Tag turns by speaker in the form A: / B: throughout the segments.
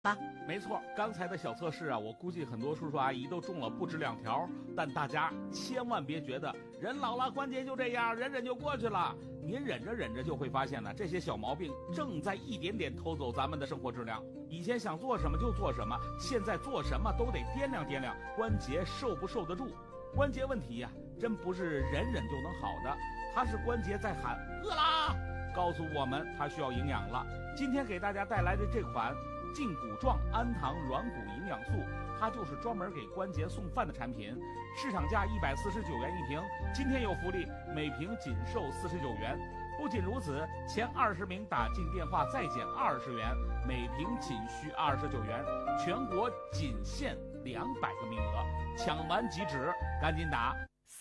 A: 吧。
B: 没错，刚才的小测试啊，我估计很多叔叔阿姨都中了不止2条，但大家千万别觉得人老了关节就这样，忍忍就过去了。您忍着忍着就会发现呢，这些小毛病正在一点点偷走咱们的生活质量。以前想做什么就做什么，现在做什么都得掂量掂量关节受不受得住。关节问题呀，真不是忍忍就能好的，它是关节在喊饿啦，告诉我们它需要营养了。今天给大家带来的这款胫骨状氨糖软骨营养素，它就是专门给关节送饭的产品，市场价149元一瓶，今天有福利，每瓶仅售49元。不仅如此，前20名打进电话再减20元，每瓶仅需29元，全国仅限200个名额，抢完即止，赶紧打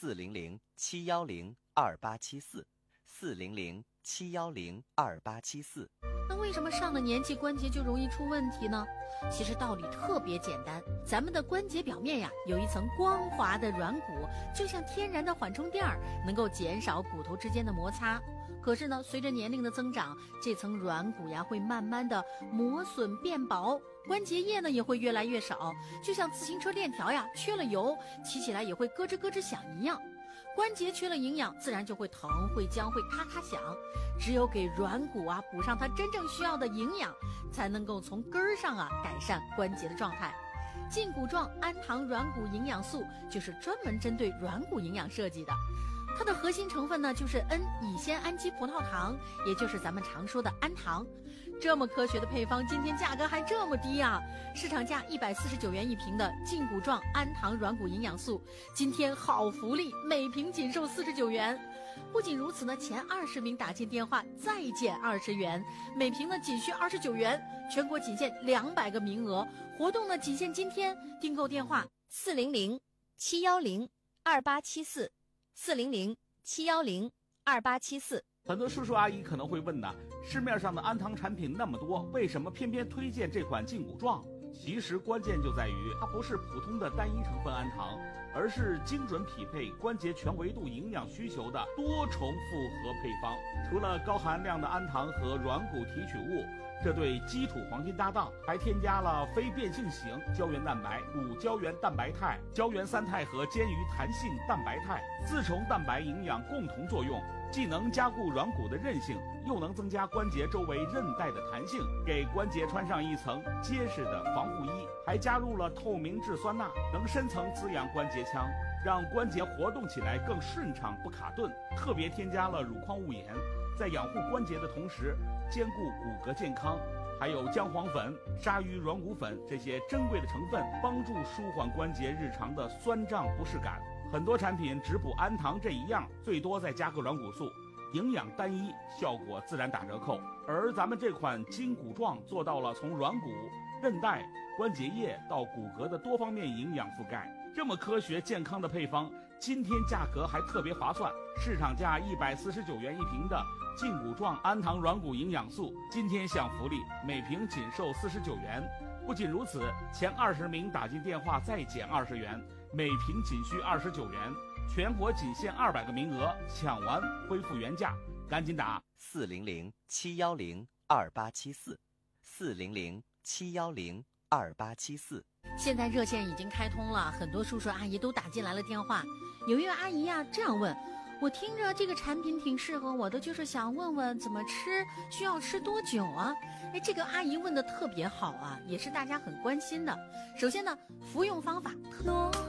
C: 400-710-2874，400-710-2874。
A: 那为什么上了年纪关节就容易出问题呢？其实道理特别简单，咱们的关节表面呀有一层光滑的软骨，就像天然的缓冲垫，能够减少骨头之间的摩擦。可是呢，随着年龄的增长，这层软骨呀会慢慢的磨损变薄，关节液呢也会越来越少，就像自行车链条呀缺了油，骑起来也会咯吱咯吱响一样。关节缺了营养，自然就会疼、会僵、会咔咔响。只有给软骨啊补上它真正需要的营养，才能够从根儿上啊改善关节的状态。胫骨状氨糖软骨营养素就是专门针对软骨营养设计的。它的核心成分呢就是 N 乙酰氨基葡萄糖，也就是咱们常说的氨糖。这么科学的配方，今天价格还这么低啊！市场价149元一瓶的胫骨状氨糖软骨营养素，今天好福利，每瓶仅售49元。不仅如此呢，前20名打进电话再减20元，每瓶呢仅需29元，全国仅限200个名额，活动呢仅限今天，订购电话
C: 400-710-2874，400-710-2874。
B: 很多叔叔阿姨可能会问呢，市面上的氨糖产品那么多，为什么偏偏推荐这款胫骨状？其实关键就在于它不是普通的单一成分氨糖，而是精准匹配关节全维度营养需求的多重复合配方。除了高含量的氨糖和软骨提取物，这对基础黄金搭档，还添加了非变性型胶原蛋白、骨胶原蛋白肽、胶原三肽和坚鱼弹性蛋白肽，4重蛋白营养共同作用，既能加固软骨的韧性，又能增加关节周围韧带的弹性，给关节穿上一层结实的防护衣。还加入了透明质酸钠，能深层滋养关节腔，让关节活动起来更顺畅不卡顿。特别添加了乳矿物盐，在养护关节的同时兼顾骨骼健康。还有姜黄粉、鲨鱼软骨粉这些珍贵的成分，帮助舒缓关节日常的酸胀不适感。很多产品只补氨糖这一样，最多再加个软骨素，营养单一，效果自然打折扣。而咱们这款胫骨状做到了从软骨、韧带、关节液到骨骼的多方面营养覆盖。这么科学健康的配方，今天价格还特别划算，市场价149元一瓶的胫骨状氨糖软骨营养素，今天享福利，每瓶仅售49元。不仅如此，前20名打进电话再减20元，每瓶仅需29元，全国仅限200个名额，抢完恢复原价，赶紧打
C: 400-710-2874，400-710-2874。
A: 现在热线已经开通了，很多叔叔阿姨都打进来了电话。有一位阿姨呀这样问，我听着这个产品挺适合我的，就是想问问怎么吃，需要吃多久啊？这个阿姨问的特别好啊，也是大家很关心的。首先呢，服用方法